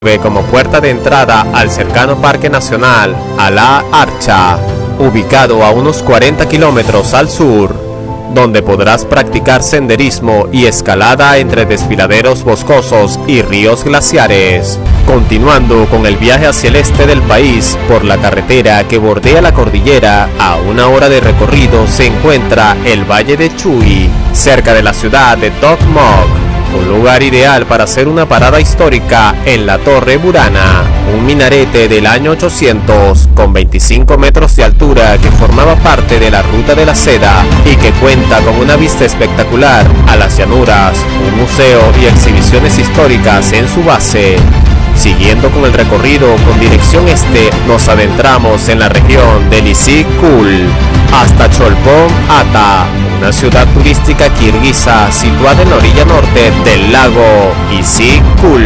como puerta de entrada al cercano Parque Nacional Ala Archa, ubicado a unos 40 kilómetros al sur, donde podrás practicar senderismo y escalada entre desfiladeros boscosos y ríos glaciares. Continuando con el viaje hacia el este del país por la carretera que bordea la cordillera, a 1 hora de recorrido se encuentra el Valle de Chuy, cerca de la ciudad de Toc Moc, un lugar ideal para hacer una parada histórica en la Torre Burana, un minarete del año 800 con 25 metros de altura que formaba parte de la Ruta de la Seda y que cuenta con una vista espectacular a las llanuras, un museo y exhibiciones históricas en su base. Siguiendo con el recorrido con dirección este, nos adentramos en la región de Isyk-Kul hasta Cholpon Ata, una ciudad turística kirguisa situada en la orilla norte del lago Isyk-Kul.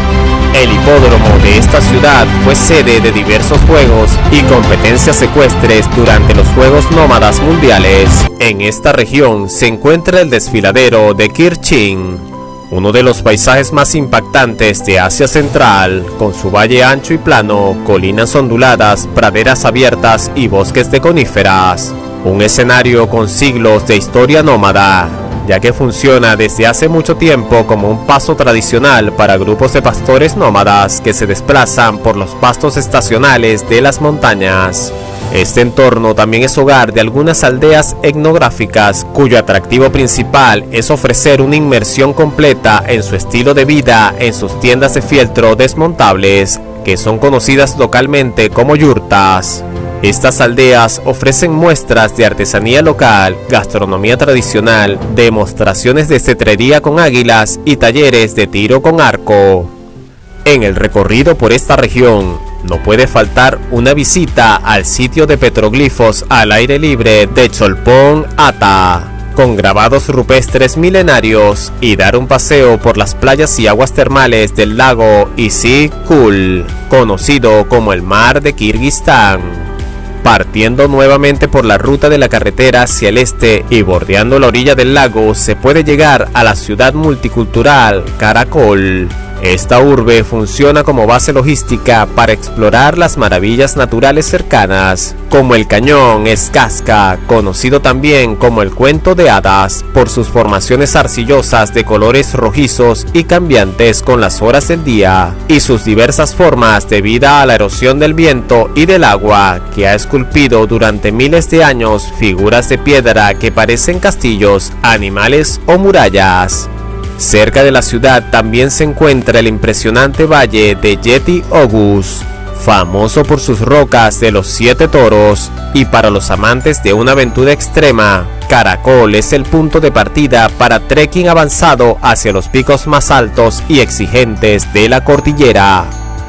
El hipódromo de esta ciudad fue sede de diversos juegos y competencias ecuestres durante los Juegos Nómadas Mundiales. En esta región se encuentra el desfiladero de Kirchin, uno de los paisajes más impactantes de Asia Central, con su valle ancho y plano, colinas onduladas, praderas abiertas y bosques de coníferas. Un escenario con siglos de historia nómada, ya que funciona desde hace mucho tiempo como un paso tradicional para grupos de pastores nómadas que se desplazan por los pastos estacionales de las montañas. Este entorno también es hogar de algunas aldeas etnográficas, cuyo atractivo principal es ofrecer una inmersión completa en su estilo de vida en sus tiendas de fieltro desmontables, que son conocidas localmente como yurtas. Estas aldeas ofrecen muestras de artesanía local, gastronomía tradicional, demostraciones de cetrería con águilas y talleres de tiro con arco. En el recorrido por esta región, no puede faltar una visita al sitio de petroglifos al aire libre de Cholpon Ata, con grabados rupestres milenarios, y dar un paseo por las playas y aguas termales del lago Isyk-Kul, conocido como el Mar de Kirguistán. Partiendo nuevamente por la ruta de la carretera hacia el este y bordeando la orilla del lago, se puede llegar a la ciudad multicultural Karakol. Esta urbe funciona como base logística para explorar las maravillas naturales cercanas, como el cañón Escasca, conocido también como el Cuento de Hadas, por sus formaciones arcillosas de colores rojizos y cambiantes con las horas del día, y sus diversas formas debido a la erosión del viento y del agua, que ha esculpido durante miles de años figuras de piedra que parecen castillos, animales o murallas. Cerca de la ciudad también se encuentra el impresionante valle de Yeti Ogus, famoso por sus rocas de los 7 toros, y para los amantes de una aventura extrema, Karakol es el punto de partida para trekking avanzado hacia los picos más altos y exigentes de la cordillera.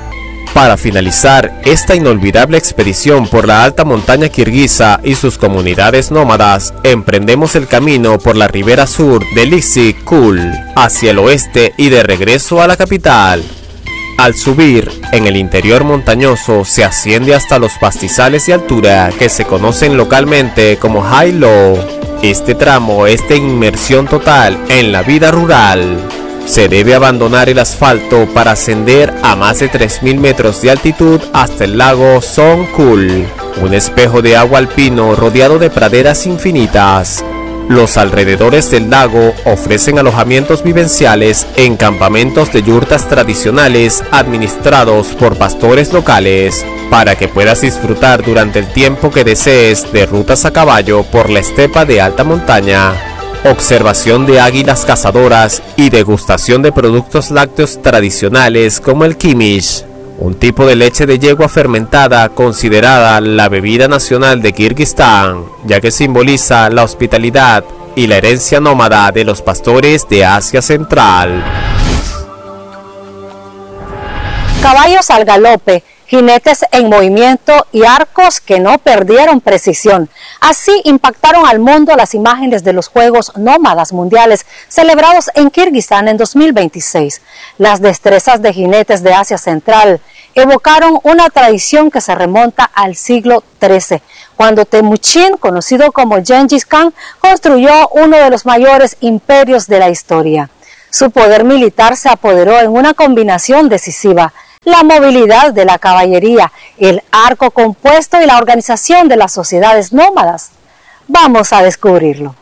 Para finalizar esta inolvidable expedición por la alta montaña kirguisa y sus comunidades nómadas, emprendemos el camino por la ribera sur del Isyk-Kul hacia el oeste y de regreso a la capital. Al subir, en el interior montañoso se asciende hasta los pastizales de altura que se conocen localmente como High Low. Este tramo es de inmersión total en la vida rural. Se debe abandonar el asfalto para ascender a más de 3.000 metros de altitud hasta el lago Songkul, un espejo de agua alpino rodeado de praderas infinitas. Los alrededores del lago ofrecen alojamientos vivenciales en campamentos de yurtas tradicionales administrados por pastores locales, para que puedas disfrutar durante el tiempo que desees de rutas a caballo por la estepa de alta montaña, observación de águilas cazadoras y degustación de productos lácteos tradicionales como el kimish, un tipo de leche de yegua fermentada considerada la bebida nacional de Kirguistán, ya que simboliza la hospitalidad y la herencia nómada de los pastores de Asia Central. Caballos al galope, jinetes en movimiento y arcos que no perdieron precisión. Así impactaron al mundo las imágenes de los Juegos Nómadas Mundiales celebrados en Kirguistán en 2026. Las destrezas de jinetes de Asia Central evocaron una tradición que se remonta al siglo XIII, cuando Temuchin, conocido como Gengis Khan, construyó uno de los mayores imperios de la historia. Su poder militar se apoderó en una combinación decisiva: La movilidad de la caballería, el arco compuesto y la organización de las sociedades nómadas. Vamos a descubrirlo.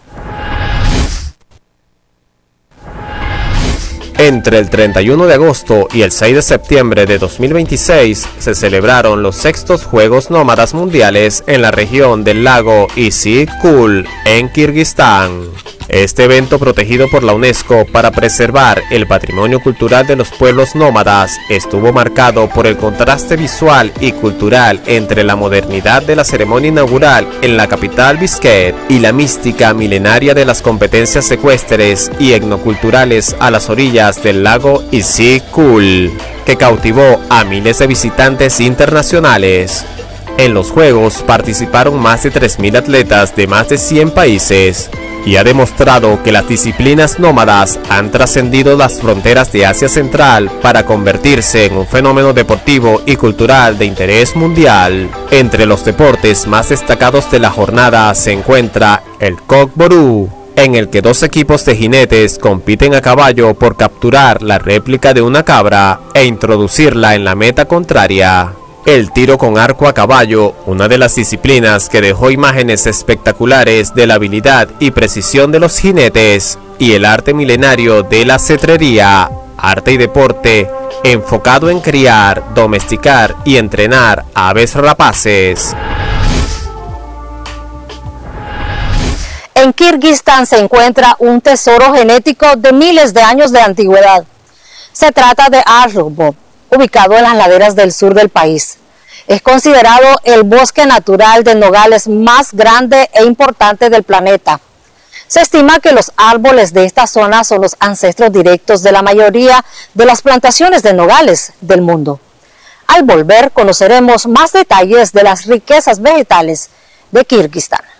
Entre el 31 de agosto y el 6 de septiembre de 2026 se celebraron los 6º Juegos Nómadas Mundiales en la región del lago Issyk-Kul, en Kirguistán. Este evento, protegido por la UNESCO para preservar el patrimonio cultural de los pueblos nómadas, estuvo marcado por el contraste visual y cultural entre la modernidad de la ceremonia inaugural en la capital Bishkek y la mística milenaria de las competencias ecuestres y etnoculturales a las orillas del lago Issyk-Kul, que cautivó a miles de visitantes internacionales. En los Juegos participaron más de 3.000 atletas de más de 100 países y ha demostrado que las disciplinas nómadas han trascendido las fronteras de Asia Central para convertirse en un fenómeno deportivo y cultural de interés mundial. Entre los deportes más destacados de la jornada se encuentra el Kokboru, en el que 2 equipos de jinetes compiten a caballo por capturar la réplica de una cabra e introducirla en la meta contraria. El tiro con arco a caballo, una de las disciplinas que dejó imágenes espectaculares de la habilidad y precisión de los jinetes, y el arte milenario de la cetrería, arte y deporte enfocado en criar, domesticar y entrenar aves rapaces. En Kirguistán se encuentra un tesoro genético de miles de años de antigüedad. Se trata de Arlukbo, ubicado en las laderas del sur del país. Es considerado el bosque natural de nogales más grande e importante del planeta. Se estima que los árboles de esta zona son los ancestros directos de la mayoría de las plantaciones de nogales del mundo. Al volver conoceremos más detalles de las riquezas vegetales de Kirguistán.